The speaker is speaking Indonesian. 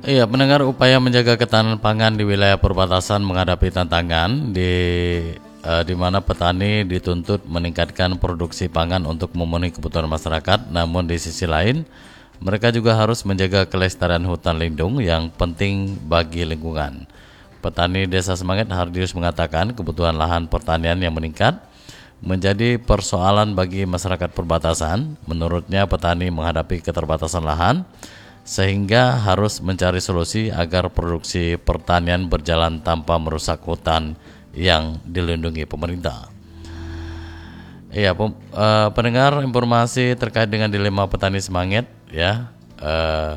Iya, mendengar upaya menjaga ketahanan pangan di wilayah perbatasan menghadapi tantangan di mana petani dituntut meningkatkan produksi pangan untuk memenuhi kebutuhan masyarakat, namun di sisi lain mereka juga harus menjaga kelestarian hutan lindung yang penting bagi lingkungan. Petani Desa Semangit Hardius mengatakan kebutuhan lahan pertanian yang meningkat menjadi persoalan bagi masyarakat perbatasan. Menurutnya petani menghadapi keterbatasan lahan sehingga harus mencari solusi agar produksi pertanian berjalan tanpa merusak hutan yang dilindungi pemerintah. Iya, pendengar, informasi terkait dengan dilema petani Semangit ya.